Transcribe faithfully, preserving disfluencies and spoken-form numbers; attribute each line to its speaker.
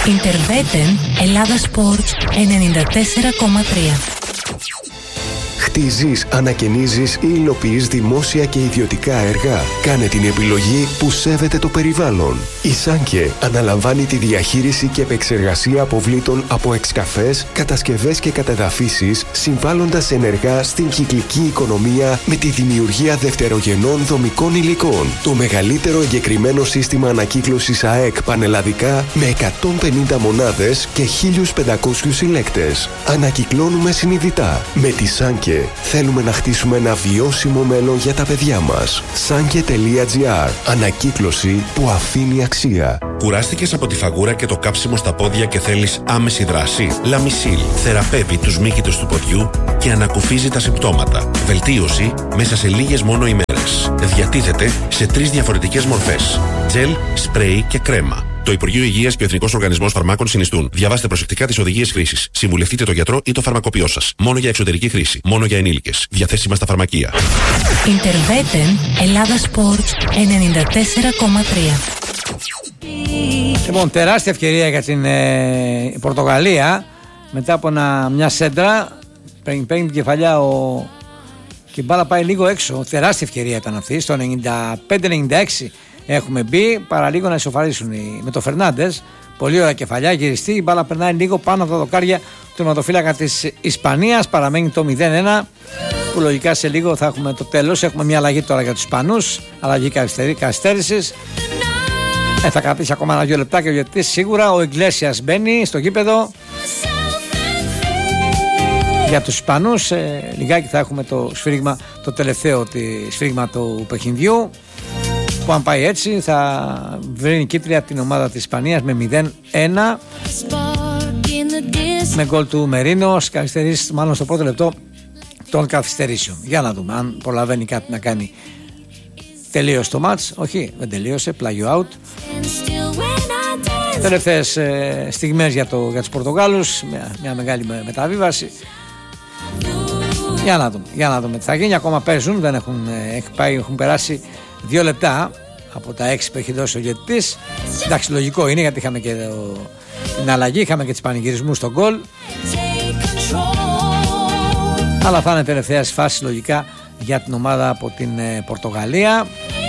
Speaker 1: Ιντερβέτεν Ελλάδα Sports ενενήντα τέσσερα κόμμα τρία.
Speaker 2: Χτίζεις, ανακαινίζεις ή υλοποιείς δημόσια και ιδιωτικά έργα. Κάνε την επιλογή που σέβεται το περιβάλλον. Η Σάνκε αναλαμβάνει τη διαχείριση και επεξεργασία αποβλήτων από εξκαφές, κατασκευές και κατεδαφίσεις, συμβάλλοντας ενεργά στην κυκλική οικονομία με τη δημιουργία δευτερογενών δομικών υλικών. Το μεγαλύτερο εγκεκριμένο σύστημα ανακύκλωσης ΑΕΚ πανελλαδικά με εκατόν πενήντα μονάδες και χίλιους πεντακόσιους συλλέκτες. Ανακυκλώνουμε συνειδητά. Με τη Σάνκε θέλουμε να χτίσουμε ένα βιώσιμο μέλλον για τα παιδιά μας. Sanke τελεία τζι άρ. Ανακύκλωση που αφήνει αξία.
Speaker 3: Κουράστηκες από τη φαγούρα και το κάψιμο στα πόδια και θέλεις άμεση δράση? Λαμισίλ θεραπεύει τους μύκητους του ποδιού και ανακουφίζει τα συμπτώματα. Βελτίωση μέσα σε λίγες μόνο ημέρες. Διατίθεται σε τρεις διαφορετικές μορφές: τζελ, σπρέι και κρέμα. Το Υπουργείο Υγείας και ο Εθνικός Οργανισμός Φαρμάκων συνιστούν. Διαβάστε προσεκτικά τις οδηγίες χρήσης. Συμβουλευτείτε τον γιατρό ή το φαρμακοποιό σας. Μόνο για εξωτερική χρήση. Μόνο για ενήλικες. Διαθέσιμα στα φαρμακεία.
Speaker 1: Ιντερβέτεν Ελλάδα Sports ενενήντα τέσσερα κόμμα τρία.
Speaker 4: Λοιπόν, τεράστια ευκαιρία για την ε, Πορτογαλία. Μετά από ένα, μια σέντρα, παίρνει την κεφαλιά ο... και η μπάλα πάει λίγο έξω. Τεράστια ευκαιρία ήταν αυτή. Στο ενενήντα πέντε ενενήντα έξι έχουμε μπει, παραλίγο να ισοφαρίσουν οι... με το Φερνάντες. Πολύ ωραία κεφαλιά, γυριστή. Η μπάλα περνάει λίγο πάνω από τα δοκάρια του τερματοφύλακα της Ισπανίας. Παραμένει το μηδέν ένα. Που λογικά σε λίγο θα έχουμε το τέλος. Έχουμε μια αλλαγή τώρα για τους Ισπανούς. Αλλαγή καθυστέρησης. Ε, θα κρατήσει ακόμα ένα δύο λεπτάκια γιατί σίγουρα ο Ιγκλέσιας μπαίνει στο γήπεδο. Για τους Ισπανούς ε, λιγάκι θα έχουμε το σφύριγμα, το τελευταίο τη σφύριγμα του παιχνιδιού, που αν πάει έτσι θα βρει νικήτρια την ομάδα της Ισπανίας με μηδέν ένα, με γκολ του Μερίνο, καθυστερήσεις μάλλον στο πρώτο λεπτό των καθυστερήσεων. Για να δούμε αν προλαβαίνει κάτι να κάνει. Τελείωσε το μάτς, όχι δεν τελείωσε, πλάγιο out. Τελευταίες ε, στιγμές για, το, για τους Πορτογάλους, μια, μια μεγάλη μεταβίβαση. Για να δούμε, για να δούμε τι θα γίνει. Ακόμα παίζουν, δεν έχουν, ε, πάει, έχουν περάσει δύο λεπτά από τα έξι που έχει δώσει ο διαιτητής. Εντάξει, λογικό είναι γιατί είχαμε και το, την αλλαγή, είχαμε και τις πανηγυρισμούς στον γκολ. Αλλά θα είναι τελευταία φάση λογικά για την ομάδα από την ε, Πορτογαλία.